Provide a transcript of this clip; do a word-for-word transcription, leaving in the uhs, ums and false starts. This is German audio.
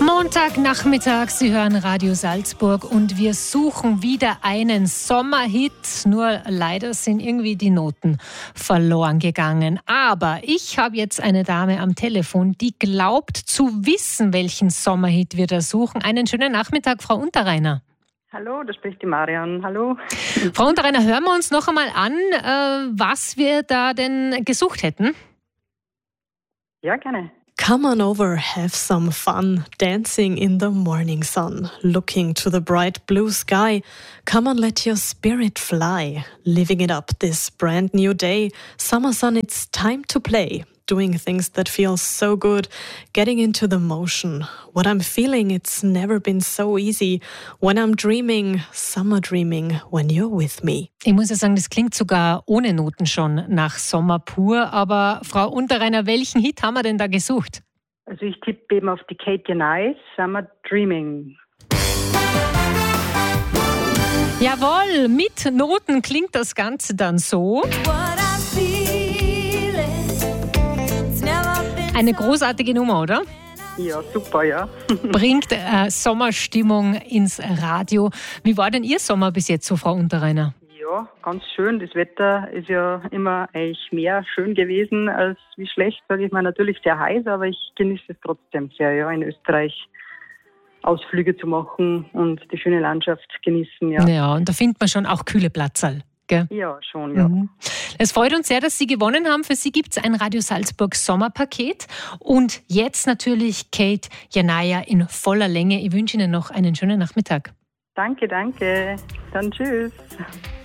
Montagnachmittag, Sie hören Radio Salzburg und wir suchen wieder einen Sommerhit. Nur leider sind irgendwie die Noten verloren gegangen. Aber ich habe jetzt eine Dame am Telefon, die glaubt zu wissen, welchen Sommerhit wir da suchen. Einen schönen Nachmittag, Frau Unterreiner. Hallo, da spricht die Marian. Hallo. Frau Unterreiner, hören wir uns noch einmal an, was wir da denn gesucht hätten. Ja, gerne. Come on over, have some fun, dancing in the morning sun, looking to the bright blue sky. Come on, let your spirit fly, living it up this brand new day. Summer sun, it's time to play, doing things that feel so good, getting into the motion. What I'm feeling, it's never been so easy. When I'm dreaming, summer dreaming, when you're with me. Ich muss ja sagen, das klingt sogar ohne Noten schon nach Sommer pur. Aber Frau Unterreiner, welchen Hit haben wir denn da gesucht? Also ich tippe eben auf die Kate Janais, Summer Dreaming. Jawohl, mit Noten klingt das Ganze dann so. Eine großartige Nummer, oder? Ja, super, ja. Bringt äh, Sommerstimmung ins Radio. Wie war denn Ihr Sommer bis jetzt so, Frau Unterreiner? Ja, ganz schön. Das Wetter ist ja immer eigentlich mehr schön gewesen als wie schlecht, sage ich mal. Natürlich sehr heiß, aber ich genieße es trotzdem sehr, ja, in Österreich Ausflüge zu machen und die schöne Landschaft genießen, ja. Ja, und da findet man schon auch kühle Platzerl. Gell? Ja, schon, ja. Mhm. Es freut uns sehr, dass Sie gewonnen haben. Für Sie gibt es ein Radio Salzburg Sommerpaket. Und jetzt natürlich Kate Janais in voller Länge. Ich wünsche Ihnen noch einen schönen Nachmittag. Danke, danke. Dann tschüss.